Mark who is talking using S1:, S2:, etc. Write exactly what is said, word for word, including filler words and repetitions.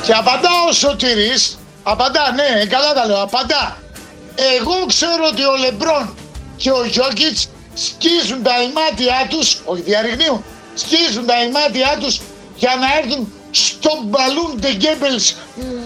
S1: Και απαντά ο Σωτήρης, απαντά, ναι, καλά τα λέω, απαντά. Εγώ ξέρω ότι ο Λεμπρόν και ο Γιόκιτς σκίζουν τα ημάτια τους, όχι διαρριγνύουν, σκίζουν τα ημάτια τους για να έρθουν στο μπαλούν de Goebbels